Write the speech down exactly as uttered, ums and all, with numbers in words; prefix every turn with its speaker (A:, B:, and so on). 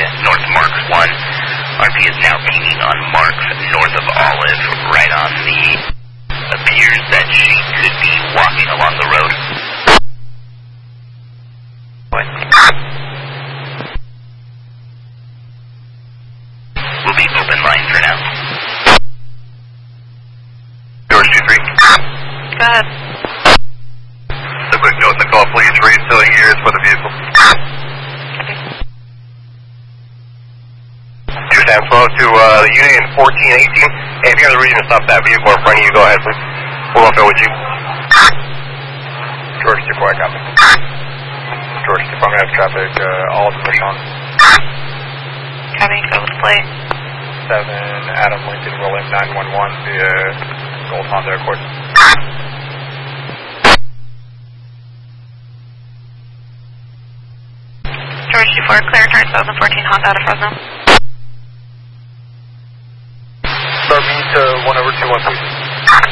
A: North Marks one. R P is now pinging on Marks north of Olive, right on the... appears that she could be walking along the road. What? We'll be open line for now. George two three.
B: Go ahead.
A: A quick note in the call, please. Raise still ears for the vehicle. two Sam twelve to uh, Union fourteen eighteen. Hey, if you're in the region to stop that vehicle in front of you, go ahead, please. We'll go with you. George two four, I copy. George two four, I'm going to have traffic uh, all push on.
B: Copy, go with plate.
C: seven Adam Lincoln, William nine one one via Gold Honda Accord.
B: George two four, clear turn seven fourteen Honda out of Fresno.
C: Start me to one over two one, please.